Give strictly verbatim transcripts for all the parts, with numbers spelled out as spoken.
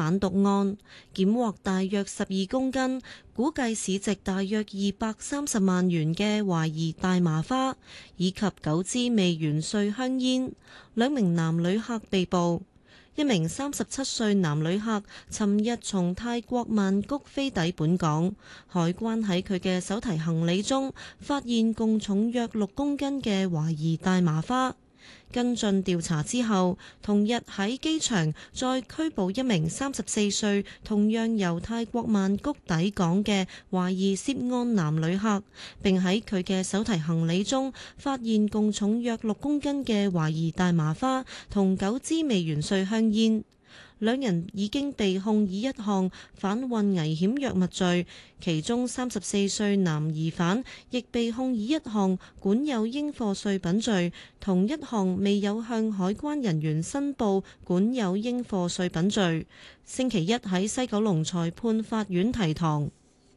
販毒案，檢獲大約十二公斤，估計市值大約二百三十萬元嘅懷疑大麻花，以及九支未完稅香煙。兩名男旅客被捕。一名三十七歲男旅客尋日從泰國曼谷飛抵本港，海關喺佢嘅手提行李中發現共重約六公斤嘅懷疑大麻花。跟進調查之後，同日喺機場再拘捕一名三十四歲同樣由泰國曼谷抵港嘅懷疑涉案男旅客，並喺佢嘅手提行李中發現共重約六公斤嘅懷疑大麻花同九支未完稅香煙。兩人已經被控以一項販運危險藥物罪，其中三十四歲男疑犯亦被控以一項管有應課稅品罪，同一項未有向海關人員申報管有應課稅品罪。星期一喺西九龍裁判法院提堂。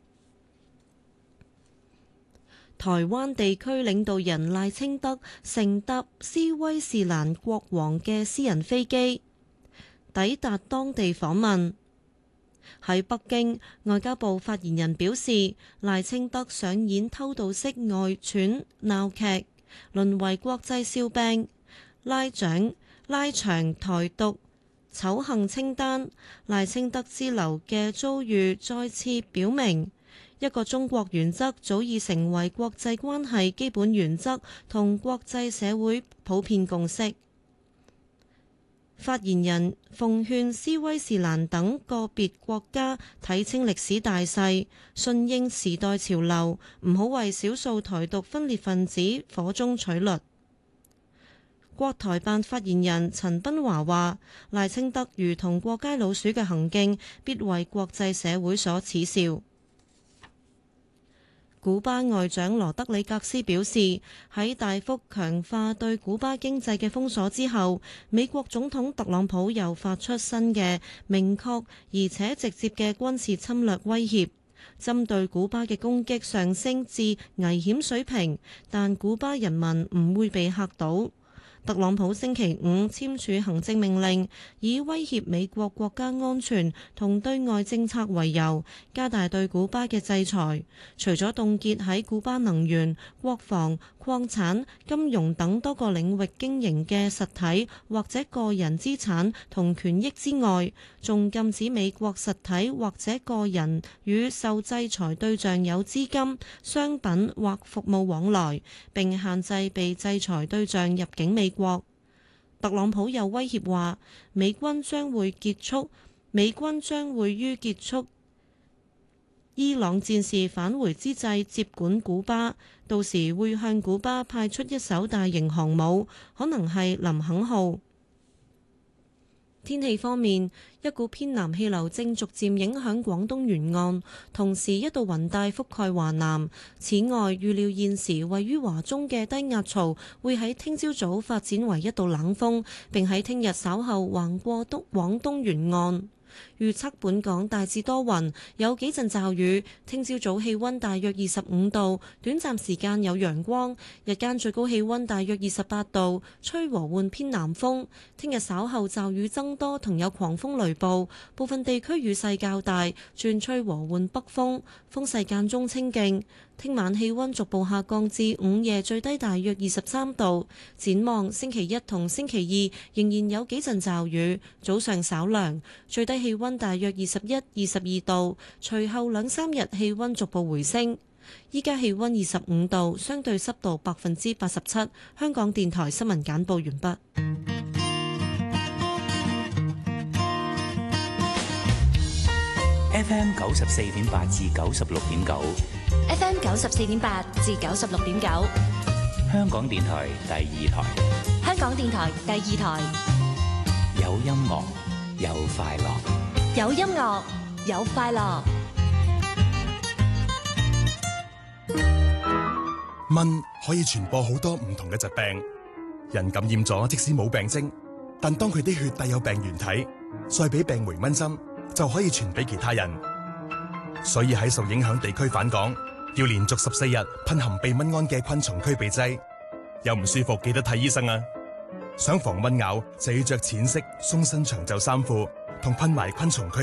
台灣地區領導人賴清德乘搭斯威士蘭國王嘅私人飛機抵達當地訪問。喺北京，外交部發言人表示，賴清德上演偷渡式外傳鬧劇，淪為國際笑柄，拉長拉長台獨醜行清單。賴清德之流嘅遭遇再次表明，一個中國原則早已成為國際關係基本原則同國際社會普遍共識。發言人奉勸斯威士蘭等個別國家睇清歷史大勢，順應時代潮流，唔好為少數台獨分裂分子火中取栗。國台辦發言人陳斌華話，賴清德如同過街老鼠嘅行徑，必為國際社會所恥笑。古巴外長羅德里格斯表示，喺大幅強化對古巴經濟嘅封鎖之後，美國總統特朗普又發出新嘅明確而且直接嘅軍事侵略威脅，針對古巴嘅攻擊上升至危險水平，但古巴人民唔會被嚇倒。特朗普星期五簽署行政命令，以威脅美國國家安全同對外政策為由，加大對古巴嘅制裁。除咗凍結喺古巴能源、國防、礦產、金融等多個領域經營嘅實體或者個人資產同權益之外，仲禁止美國實體或者個人與受制裁對象有資金、商品或服務往來，並限制被制裁對象入境美國。特朗普又威脅話，美軍將會結束，美軍將會於結束伊朗戰事返回之際接管古巴，到時會向古巴派出一艘大型航母，可能係林肯號。天氣方面，一股偏南氣流正逐漸影響廣東沿岸，同時一道雲帶覆蓋華南。此外，預料現時位於華中嘅低壓槽會喺聽朝早發展為一道冷鋒，並喺聽日稍後橫過東廣東沿岸。預測本港大致多雲，有幾陣驟雨。聽朝早氣溫大約二十五度，短暫時間有陽光。日間最高氣溫大約二十八度，吹和緩偏南風。聽日稍後驟雨增多，同有狂風雷暴，部分地區雨勢較大，轉吹和緩北風，風勢間中清勁。聽晚氣溫逐步下降至午夜最低大約二十三度。展望星期一同星期二仍然有幾陣驟雨，早上稍涼，最低氣溫大約二十一、二十二度。隨後兩三日氣溫逐步回升。依家氣溫二十五度，相對濕度百分之八十七。香港電台新聞簡報完畢。 F M 九十四點八至九十六點九 ，F M 九十四點八至九十六點九， 香港電台第二台， 香港電台第二台， 有音樂，有快樂， 有音樂，有快樂。 蚊可以傳播好多唔同嘅疾病，人感染咗即使冇病徵，但當佢啲血帶有病原體，再俾病媒蚊針，就可以傳俾其他人。所以喺受影響地區返港，要連續十四日噴含避蚊胺嘅昆蟲驅避劑。有唔舒服記得睇醫生啊！想防蚊咬就要着淺色鬆身長袖衫褲，同噴埋昆蟲驅